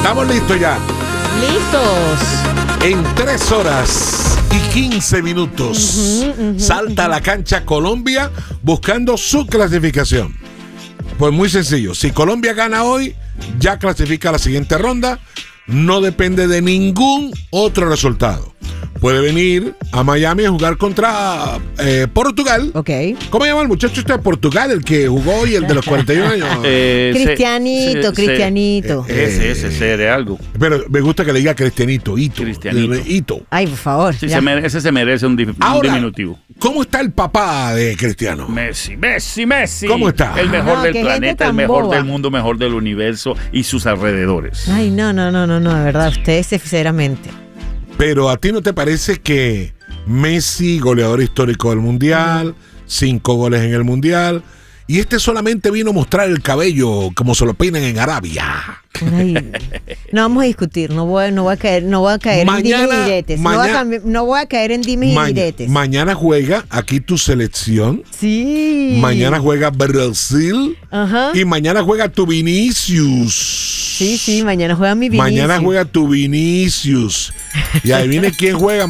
Estamos listos ya. Listos. En 3 horas y 15 minutos salta a la cancha Colombia buscando su clasificación. Pues muy sencillo. Si Colombia gana hoy, ya clasifica a la siguiente ronda. No depende de ningún otro resultado. Puede venir a Miami a jugar contra Portugal. Ok. ¿Cómo se llama el muchacho este de Portugal? El que jugó hoy, el de los 41 años. Cristianito. Ese de algo. Pero me gusta que le diga Cristianito. Cristianito. Ito. Ay, por favor. Sí, ya. ese se merece un diminutivo. ¿Cómo está el papá de Cristiano? Messi. ¿Cómo está? El mejor No, del qué gente planeta, el tan mejor boba. del mundo, mejor del universo y sus alrededores. Ay, no, de verdad, ustedes sinceramente. Pero ¿a ti no te parece que Messi, goleador histórico del Mundial, 5 goles en el Mundial, y este solamente vino a mostrar el cabello como se lo peinan en Arabia? Ay, no vamos a discutir, no voy a caer en dimes y diretes. No voy a caer en dimes y diretes. Mañana juega aquí tu selección. Sí. Mañana juega Brasil. Ajá. Y mañana juega tu Vinicius. Sí, mañana juega mi Vinicius. Mañana juega tu Vinicius. Y adivine quién juega